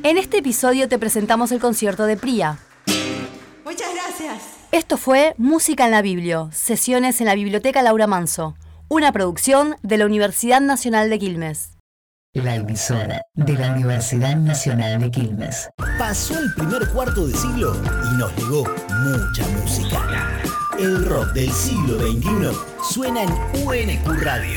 En este episodio te presentamos el concierto de Pría. Muchas gracias. Esto fue Música en la Biblio, sesiones en la Biblioteca Laura Manso, una producción de la Universidad Nacional de Quilmes. La emisora de la Universidad Nacional de Quilmes. Pasó el primer cuarto de siglo y nos llegó mucha música. El rock del siglo XXI suena en UNQ Radio.